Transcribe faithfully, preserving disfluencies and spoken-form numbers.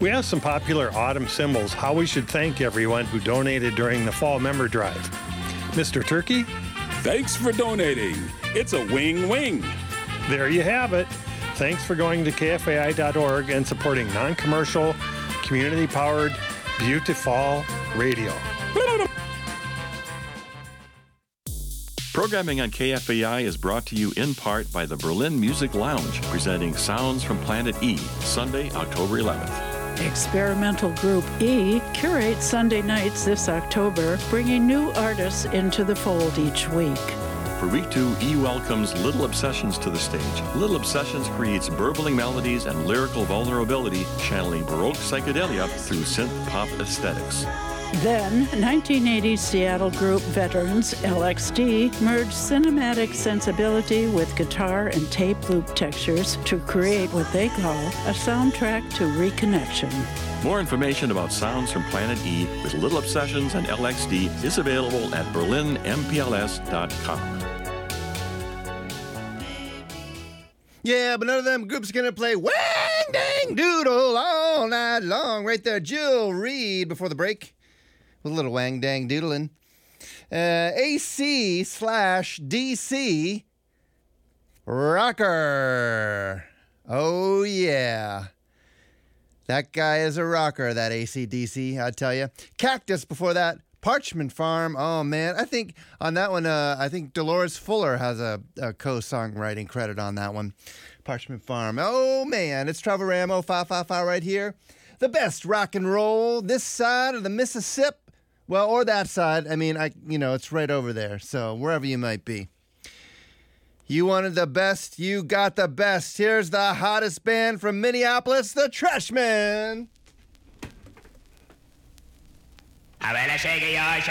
We have some popular autumn symbols, how we should thank everyone who donated during the fall member drive. Mister Turkey? Thanks for donating. It's a wing-wing. There you have it. Thanks for going to K F A I dot org and supporting non-commercial, community-powered, beautiful radio. Programming on K F A I is brought to you in part by the Berlin Music Lounge, presenting Sounds from Planet E, Sunday, October eleventh. Experimental Group E curates Sunday nights this October, bringing new artists into the fold each week. For week two, E welcomes Little Obsessions to the stage. Little Obsessions creates burbling melodies and lyrical vulnerability, channeling Baroque psychedelia through synth pop aesthetics. Then, nineteen eighties Seattle group veterans L X D merged cinematic sensibility with guitar and tape loop textures to create what they call a soundtrack to reconnection. More information about Sounds from Planet E with Little Obsessions and L X D is available at berlin m p l s dot com. Yeah, but none of them groups are going to play Wang Dang Doodle all night long. Right there, Jill Reed before the break with a little Wang Dang Doodling. Uh, A C slash D C rocker. Oh, yeah. That guy is a rocker, that A C D C, I tell you. Cactus before that. Parchment Farm. Oh, man. I think on that one, uh, I think Dolores Fuller has a, a co-songwriting credit on that one. Parchment Farm. Oh, man. It's Travel Ramo five five five right here. The best rock and roll this side of the Mississippi. Well, or that side. I mean, I you know, it's right over there. So wherever you might be. You wanted the best. You got the best. Here's the hottest band from Minneapolis, the Trashmen. I better shake your